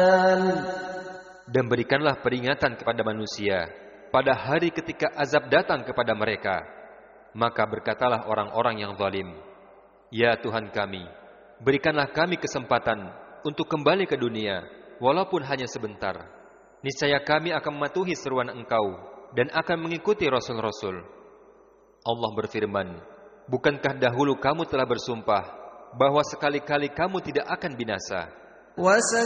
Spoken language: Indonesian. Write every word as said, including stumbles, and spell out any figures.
Dan berikanlah peringatan kepada manusia pada hari ketika azab datang kepada mereka. Maka berkatalah orang-orang yang zalim, Ya Tuhan kami, berikanlah kami kesempatan untuk kembali ke dunia, walaupun hanya sebentar. Niscaya kami akan mematuhi seruan Engkau dan akan mengikuti Rasul-Rasul. Allah berfirman, bukankah dahulu kamu telah bersumpah bahwa sekali-kali kamu tidak akan binasa?